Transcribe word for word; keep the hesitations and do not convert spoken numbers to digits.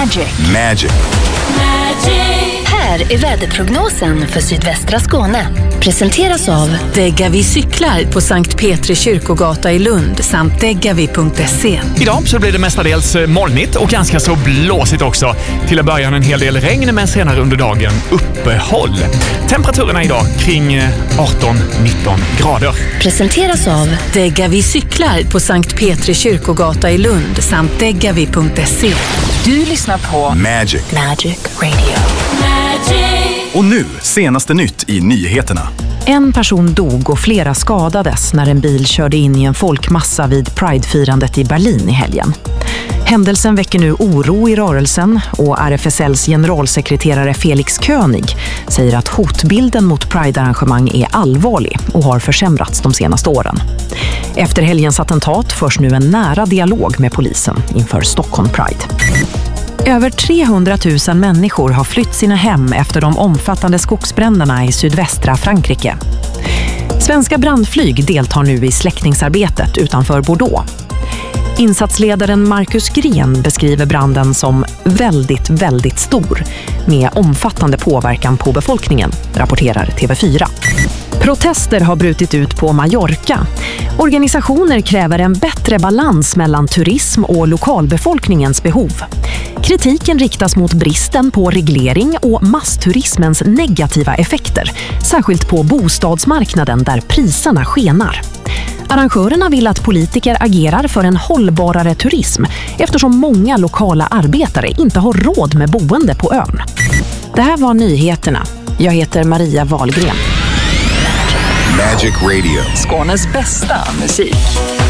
Magic. Magic. Här är väderprognosen för sydvästra Skåne. Presenteras av Degavi cyklar på Sankt Petri kyrkogata i Lund samt degavi punkt se. Idag så blir det mestadels molnigt och ganska så blåsigt också. Till att börja en hel del regn, men senare under dagen uppehåll. Temperaturerna idag kring arton nitton grader. Presenteras av Degavi cyklar på Sankt Petri kyrkogata i Lund samt degavi punkt se. Du lyssnar på Magic. Magic Radio. Och nu, senaste nytt i nyheterna. En person dog och flera skadades när en bil körde in i en folkmassa vid Pride-firandet i Berlin i helgen. Händelsen väcker nu oro i rörelsen och R F S L:s generalsekreterare Felix König säger att hotbilden mot Pride-arrangemang är allvarlig och har försämrats de senaste åren. Efter helgens attentat förs nu en nära dialog med polisen inför Stockholm Pride. Över trehundratusen människor har flytt sina hem efter de omfattande skogsbränderna i sydvästra Frankrike. Svenska brandflyg deltar nu i släckningsarbetet utanför Bordeaux. Insatsledaren Marcus Gren beskriver branden som väldigt, väldigt stor med omfattande påverkan på befolkningen, rapporterar T V fyra. Protester har brutit ut på Mallorca. Organisationer kräver en bättre balans mellan turism och lokalbefolkningens behov. Kritiken riktas mot bristen på reglering och massturismens negativa effekter, särskilt på bostadsmarknaden där priserna skenar. Arrangörerna vill att politiker agerar för en hållbarare turism eftersom många lokala arbetare inte har råd med boende på ön. Det här var nyheterna. Jag heter Maria Wahlgren. Magic Radio. Skånes bästa musik.